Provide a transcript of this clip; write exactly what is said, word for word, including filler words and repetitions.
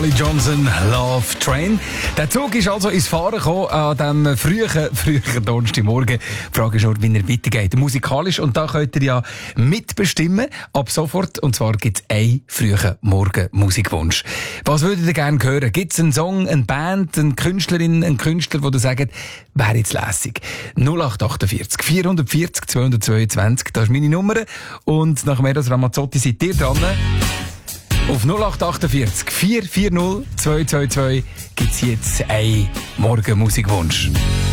Holly Johnson, Love Train. Der Zug ist also ins Fahren gekommen an diesem frühen, frühen Donnerstagmorgen. Die Frage ist nur, wie er weitergeht. Musikalisch. Und da könnt ihr ja mitbestimmen. Ab sofort. Und zwar gibt es einen frühen Morgen-Musikwunsch. Was würdet ihr gerne hören? Gibt es einen Song, eine Band, eine Künstlerin, einen Künstler, wo ihr sagt, wäre jetzt lässig? null acht achtundvierzig, vierhundertvierzig, zweihundertzweiundzwanzig. Das ist meine Nummer. Und nach Meros Ramazzotti seid ihr dran. Auf null acht achtundvierzig, vier vier null, zwei zwei zwei gibt es jetzt einen Morgen-Musikwunsch.